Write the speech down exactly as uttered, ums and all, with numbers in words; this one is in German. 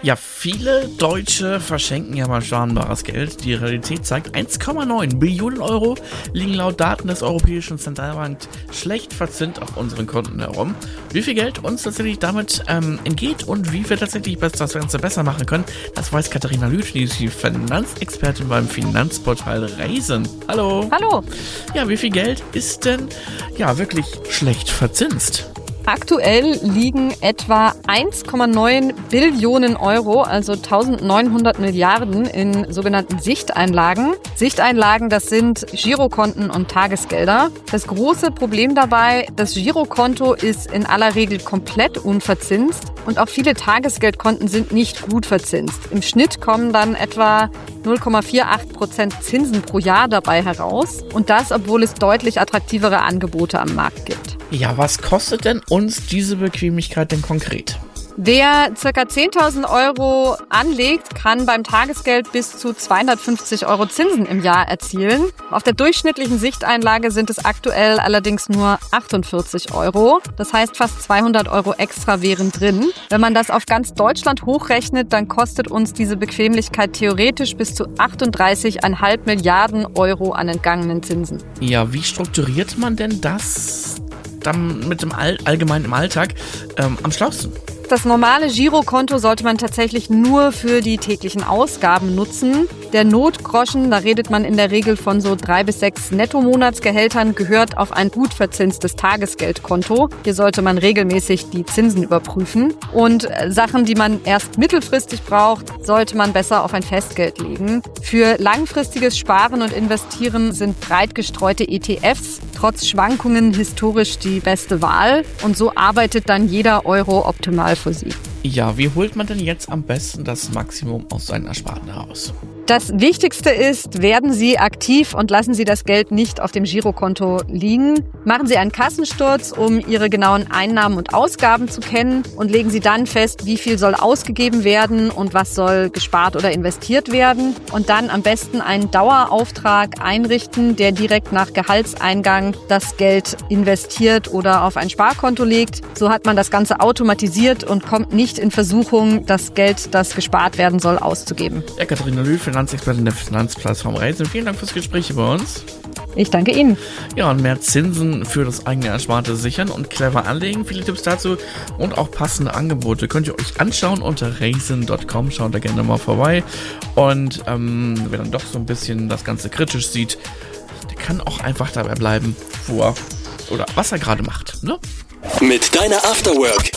Ja, viele Deutsche verschenken ja mal sparbares Geld. Die Realität zeigt, eins Komma neun Billionen Euro liegen laut Daten des Europäischen Zentralbank schlecht verzinst auf unseren Konten herum. Wie viel Geld uns tatsächlich damit ähm, entgeht und wie wir tatsächlich das Ganze besser machen können, das weiß Katharina Lüth, die ist die Finanzexpertin beim Finanzportal Raisin. Hallo. Hallo. Ja, wie viel Geld ist denn ja wirklich schlecht verzinst? Aktuell liegen etwa eins Komma neun Billionen Euro, also eintausendneunhundert Milliarden in sogenannten Sichteinlagen. Sichteinlagen, das sind Girokonten und Tagesgelder. Das große Problem dabei, das Girokonto ist in aller Regel komplett unverzinst und auch viele Tagesgeldkonten sind nicht gut verzinst. Im Schnitt kommen dann etwa null Komma achtundvierzig Prozent Zinsen pro Jahr dabei heraus und das, obwohl es deutlich attraktivere Angebote am Markt gibt. Ja, was kostet denn uns diese Bequemlichkeit denn konkret? Wer ca. zehntausend Euro anlegt, kann beim Tagesgeld bis zu zweihundertfünfzig Euro Zinsen im Jahr erzielen. Auf der durchschnittlichen Sichteinlage sind es aktuell allerdings nur achtundvierzig Euro. Das heißt, fast zweihundert Euro extra wären drin. Wenn man das auf ganz Deutschland hochrechnet, dann kostet uns diese Bequemlichkeit theoretisch bis zu achtunddreißig Komma fünf Milliarden Euro an entgangenen Zinsen. Ja, wie strukturiert man denn das dann mit dem All- allgemein im Alltag ähm, am schlausten? Das normale Girokonto sollte man tatsächlich nur für die täglichen Ausgaben nutzen. Der Notgroschen, da redet man in der Regel von so drei bis sechs Nettomonatsgehältern, gehört auf ein gut verzinstes Tagesgeldkonto. Hier sollte man regelmäßig die Zinsen überprüfen. Und Sachen, die man erst mittelfristig braucht, sollte man besser auf ein Festgeld legen. Für langfristiges Sparen und Investieren sind breit gestreute E T Fs trotz Schwankungen historisch die beste Wahl. Und so arbeitet dann jeder Euro optimal für Sie. Ja, wie holt man denn jetzt am besten das Maximum aus seinen Ersparten heraus? Das Wichtigste ist, werden Sie aktiv und lassen Sie das Geld nicht auf dem Girokonto liegen. Machen Sie einen Kassensturz, um Ihre genauen Einnahmen und Ausgaben zu kennen und legen Sie dann fest, wie viel soll ausgegeben werden und was soll gespart oder investiert werden. Und dann am besten einen Dauerauftrag einrichten, der direkt nach Gehaltseingang das Geld investiert oder auf ein Sparkonto legt. So hat man das Ganze automatisiert und kommt nicht in Versuchung, das Geld, das gespart werden soll, auszugeben. Ja, Katharina Lüth, Finanzexpertin der Finanzplattform Raisin. Vielen Dank fürs Gespräch bei uns. Ich danke Ihnen. Ja, und mehr Zinsen für das eigene Ersparte sichern und clever anlegen. Viele Tipps dazu und auch passende Angebote könnt ihr euch anschauen unter raisin Punkt com. Schaut da gerne mal vorbei. Und ähm, wer dann doch so ein bisschen das Ganze kritisch sieht, der kann auch einfach dabei bleiben, wo er oder was er gerade macht. Ne? Mit deiner Afterwork